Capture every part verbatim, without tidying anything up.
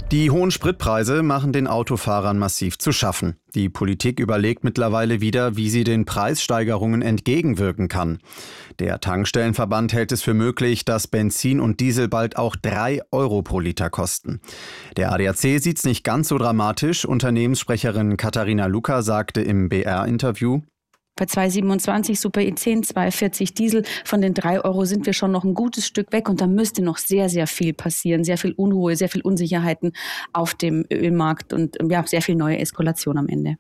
Die hohen Spritpreise machen den Autofahrern massiv zu schaffen. Die Politik überlegt mittlerweile wieder, wie sie den Preissteigerungen entgegenwirken kann. Der Tankstellenverband hält es für möglich, dass Benzin und Diesel bald auch drei Euro pro Liter kosten. Der A D A C sieht es nicht ganz so dramatisch. Unternehmenssprecherin Katharina Luca sagte im B R-Interview: Bei zwei siebenundzwanzig Super E zehn, zwei vierzig Diesel, von den drei Euro sind wir schon noch ein gutes Stück weg und da müsste noch sehr, sehr viel passieren. Sehr viel Unruhe, sehr viel Unsicherheiten auf dem Ölmarkt und ja, sehr viel neue Eskalation am Ende.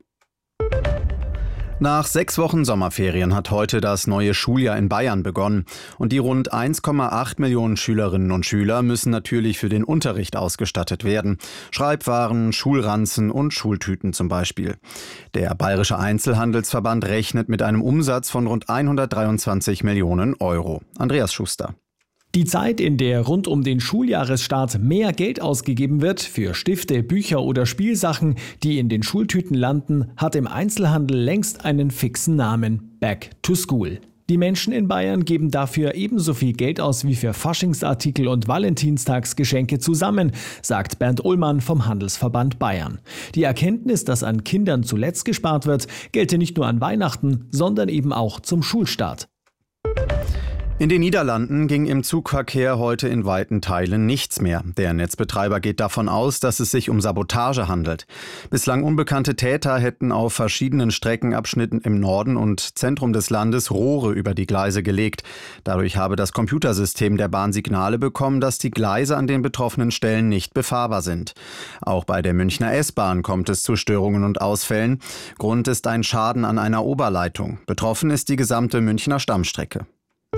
Nach sechs Wochen Sommerferien hat heute das neue Schuljahr in Bayern begonnen. Und die rund eins Komma acht Millionen Schülerinnen und Schüler müssen natürlich für den Unterricht ausgestattet werden. Schreibwaren, Schulranzen und Schultüten zum Beispiel. Der Bayerische Einzelhandelsverband rechnet mit einem Umsatz von rund hundertdreiundzwanzig Millionen Euro. Andreas Schuster. Die Zeit, in der rund um den Schuljahresstart mehr Geld ausgegeben wird für Stifte, Bücher oder Spielsachen, die in den Schultüten landen, hat im Einzelhandel längst einen fixen Namen: Back to School. Die Menschen in Bayern geben dafür ebenso viel Geld aus wie für Faschingsartikel und Valentinstagsgeschenke zusammen, sagt Bernd Ullmann vom Handelsverband Bayern. Die Erkenntnis, dass an Kindern zuletzt gespart wird, gelte nicht nur an Weihnachten, sondern eben auch zum Schulstart. In den Niederlanden ging im Zugverkehr heute in weiten Teilen nichts mehr. Der Netzbetreiber geht davon aus, dass es sich um Sabotage handelt. Bislang unbekannte Täter hätten auf verschiedenen Streckenabschnitten im Norden und Zentrum des Landes Rohre über die Gleise gelegt. Dadurch habe das Computersystem der Bahn Signale bekommen, dass die Gleise an den betroffenen Stellen nicht befahrbar sind. Auch bei der Münchner S-Bahn kommt es zu Störungen und Ausfällen. Grund ist ein Schaden an einer Oberleitung. Betroffen ist die gesamte Münchner Stammstrecke.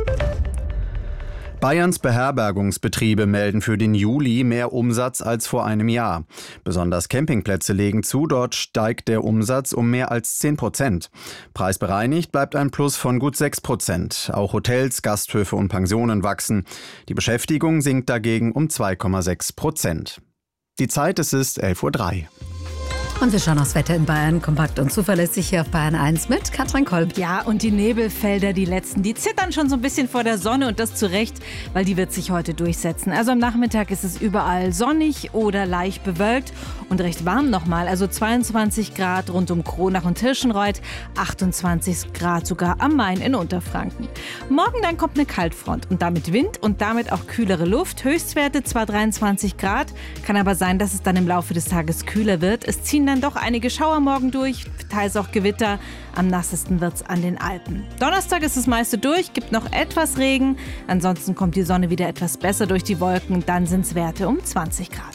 Bayerns Beherbergungsbetriebe melden für den Juli mehr Umsatz als vor einem Jahr. Besonders Campingplätze legen zu, dort steigt der Umsatz um mehr als zehn Prozent. Preisbereinigt bleibt ein Plus von gut sechs Prozent. Auch Hotels, Gasthöfe und Pensionen wachsen. Die Beschäftigung sinkt dagegen um zwei Komma sechs Prozent. Die Zeit, es ist elf Uhr drei. Und wir schauen aufs Wetter in Bayern, kompakt und zuverlässig hier auf Bayern eins mit Katrin Kolb. Ja, und die Nebelfelder, die letzten, die zittern schon so ein bisschen vor der Sonne und das zu Recht, weil die wird sich heute durchsetzen. Also am Nachmittag ist es überall sonnig oder leicht bewölkt und recht warm nochmal. Also zweiundzwanzig Grad rund um Kronach und Tirschenreuth, achtundzwanzig Grad sogar am Main in Unterfranken. Morgen dann kommt eine Kaltfront und damit Wind und damit auch kühlere Luft. Höchstwerte zwar dreiundzwanzig Grad, kann aber sein, dass es dann im Laufe des Tages kühler wird. Es ziehen dann doch einige Schauer morgen durch, teils auch Gewitter. Am nassesten wird's an den Alpen. Donnerstag ist das meiste durch, gibt noch etwas Regen. Ansonsten kommt die Sonne wieder etwas besser durch die Wolken. Dann sind's Werte um zwanzig Grad.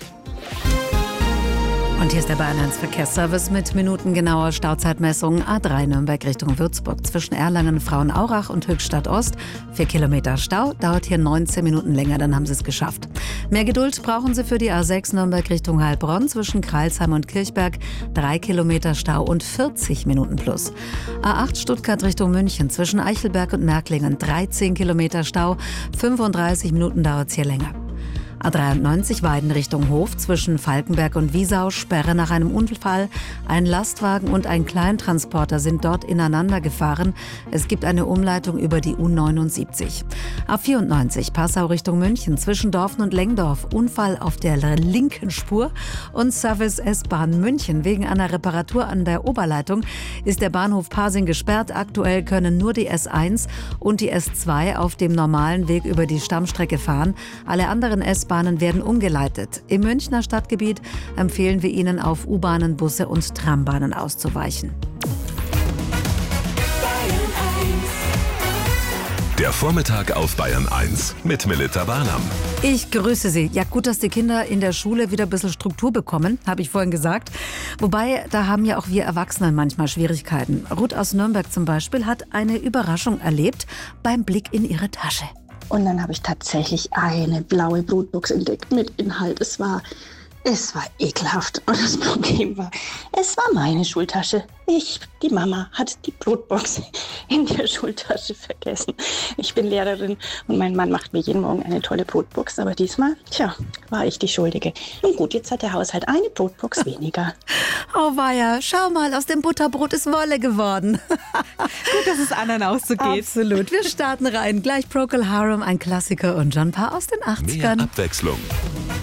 Und hier ist der Bayern eins Verkehrsservice mit minutengenauer Stauzeitmessung. A drei Nürnberg Richtung Würzburg zwischen Erlangen, Frauenaurach und Höchstadt Ost. Vier Kilometer Stau, dauert hier neunzehn Minuten länger, dann haben Sie es geschafft. Mehr Geduld brauchen Sie für die A sechs Nürnberg Richtung Heilbronn zwischen Kreilsheim und Kirchberg. Drei Kilometer Stau und vierzig Minuten plus. A acht Stuttgart Richtung München zwischen Eichelberg und Märklingen. dreizehn Kilometer Stau, fünfunddreißig Minuten dauert es hier länger. A dreiundneunzig Weiden Richtung Hof zwischen Falkenberg und Wiesau, Sperre nach einem Unfall. Ein Lastwagen und ein Kleintransporter sind dort ineinander gefahren. Es gibt eine Umleitung über die U neunundsiebzig. A vierundneunzig Passau Richtung München zwischen Dorfen und Lengdorf. Unfall auf der linken Spur. Und Service S-Bahn München. Wegen einer Reparatur an der Oberleitung ist der Bahnhof Pasing gesperrt. Aktuell können nur die S eins und die S zwei auf dem normalen Weg über die Stammstrecke fahren. Alle anderen S-Bahnen werden umgeleitet. Im Münchner Stadtgebiet empfehlen wir Ihnen, auf U-Bahnen, Busse und Trambahnen auszuweichen. Der Vormittag auf Bayern eins mit Melita Barnam. Ich grüße Sie. Ja, gut, dass die Kinder in der Schule wieder ein bisschen Struktur bekommen, habe ich vorhin gesagt. Wobei, da haben ja auch wir Erwachsenen manchmal Schwierigkeiten. Ruth aus Nürnberg zum Beispiel hat eine Überraschung erlebt beim Blick in ihre Tasche. Und dann habe ich tatsächlich eine blaue Brotbox entdeckt mit Inhalt. Es war, es war ekelhaft. Und das Problem war, es war meine Schultasche. Ich, die Mama, hat die Brotbox in der Schultasche vergessen. Ich bin Lehrerin und mein Mann macht mir jeden Morgen eine tolle Brotbox. Aber diesmal, tja, war ich die Schuldige. Nun gut, jetzt hat der Haushalt eine Brotbox weniger. Oh weia, schau mal, aus dem Butterbrot ist Wolle geworden. Gut, dass es anderen auch so geht. Absolut. Wir starten rein. Gleich Procol Harum, ein Klassiker, und John Parr aus den achtzigern. Mehr Abwechslung.